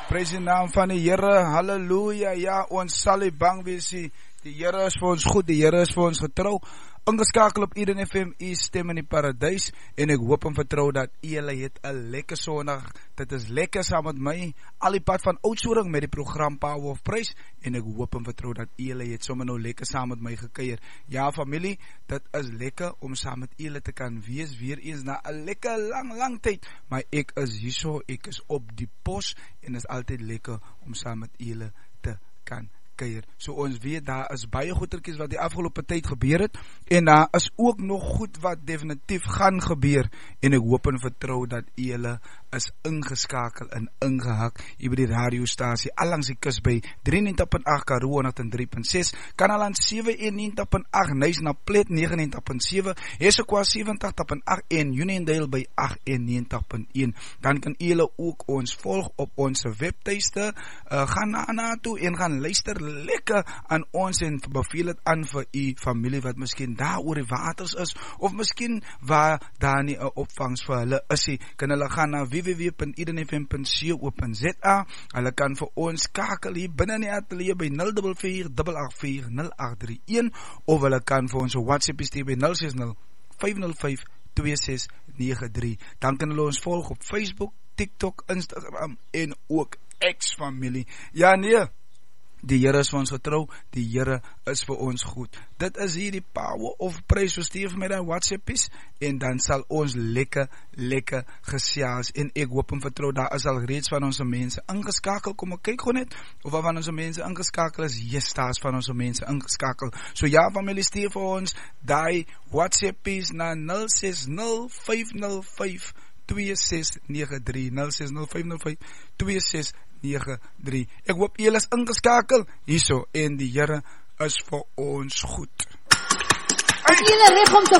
Prys die naam van die Here, halleluja, ja, ons sal nie bang wees nie. Die Here is vir ons goed, die Here is vir ons getrou. Ingeskakel op Eden FM, u stem in die paradys, en ek hoop en vertrou dat julle het 'n lekker Sondag. Dit is lekker saam met my, al die pad van Oudtshoorn met die program Power of Praise, en ek hoop en vertrou dat julle het sommer nou lekker saam met my gekuier. Ja familie, dit is lekker om saam met julle te kan wees, weer eens na 'n lekker lang tyd, maar ek is hierso, ek is op die pos, en is altyd lekker om saam met julle te kan kuier. So ons weet, daar is baie goetertjies wat die afgelope tyd gebeur het, en daar is ook nog goed wat definitief gaan gebeur, en ek hoop en vertrou dat julle is ingeskakel en ingehak hier by die radiostasie, allangs die kus by 93.8 Karoo 103.6, Kanaland 97.8, Nys na Plet 99.7, Hessequa 87.8 en Uniondale by 98.1. Dan kan julle ook ons volg op ons webtuiste, gaan na toe en gaan luister lekker aan ons en beveel het aan vir u familie wat miskien daar oor die waters is, of miskien waar daar nie 'n opvangs vir hulle is nie, kan hulle gaan na www.edenfm.co.za. Hulle kan vir ons skakel hier binne in die ateljee by 044-884-0831, of hulle kan vir ons 'n WhatsApp stuur by 060-505-2693. Dan kan hulle ons volg op Facebook, TikTok, Instagram en ook X familie. Ja nee, die Here is vir ons getrou, die Here is vir ons goed. Dit is hier die Power of Praise, so stuur vir my daar WhatsApp is, en dan sal ons lekker gesels, en ek hoop en vertrou, daar is al reeds van ons mense ingeskakel, kom ek kyk gewoon net, of wat van ons mense ingeskakel is, yes, daar is van ons mense ingeskakel, so ja familie, stuur vir ons, die WhatsApp is na 060-505-2693, 060-505-2693. Ek hoop julle is ingeskakel hierso, en die Here is vir ons goed. Julle reg om te